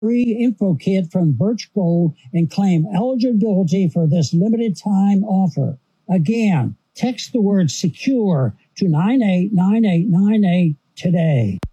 free info kit from Birch Gold and claim eligibility for this limited time offer. Again, text the word SECURE to 989898 today.